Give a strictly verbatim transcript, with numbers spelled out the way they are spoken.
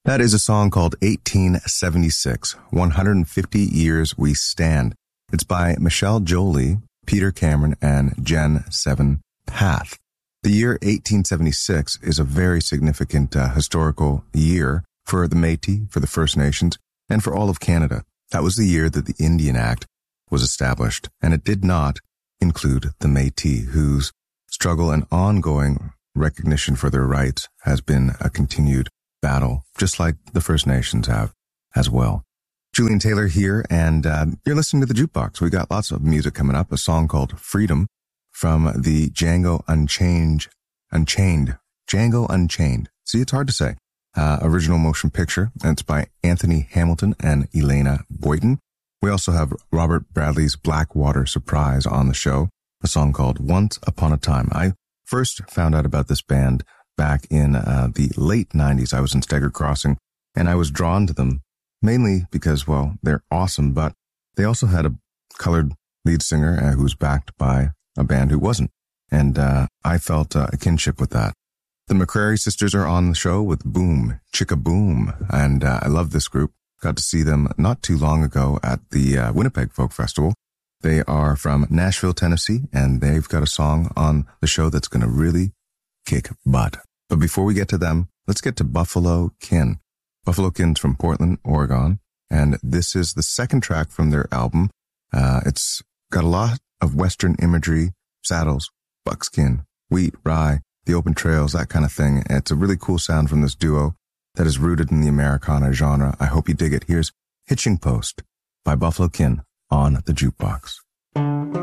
That is a song called eighteen seventy-six, one hundred fifty Years We Stand. It's by Michelle Jolie, Peter Cameron, and Jen Seven Path. The year eighteen seventy-six is a very significant uh, historical year for the Métis, for the First Nations, and for all of Canada. That was the year that the Indian Act was established, and it did not include the Métis, whose struggle and ongoing recognition for their rights has been a continued battle, just like the First Nations have as well. Julian Taylor here, and uh, you're listening to The Jukebox. We got lots of music coming up, a song called Freedom from the Django Unchained, Unchained, Django Unchained. See, it's hard to say. Uh, original motion picture, and it's by Anthony Hamilton and Elena Boyton. We also have Robert Bradley's Blackwater Surprise on the show, a song called Once Upon a Time. I first found out about this band back in uh, the late nineties. I was in Stagger Crossing, and I was drawn to them mainly because, well, they're awesome, but they also had a colored lead singer uh, who was backed by a band who wasn't, and uh, I felt uh, a kinship with that. The McCrary sisters are on the show with Boom, Chicka Boom, and uh, I love this group. Got to see them not too long ago at the uh, Winnipeg Folk Festival. They are from Nashville, Tennessee, and they've got a song on the show that's going to really kick butt. But before we get to them, let's get to Buffalo Kin. Buffalo Kin's from Portland, Oregon, and this is the second track from their album. Uh, it's got a lot of Western imagery, saddles, buckskin, wheat, rye, the open trails, that kind of thing. It's a really cool sound from this duo that is rooted in the Americana genre. I hope you dig it. Here's Hitching Post by Buffalo Kin on The Jukebox.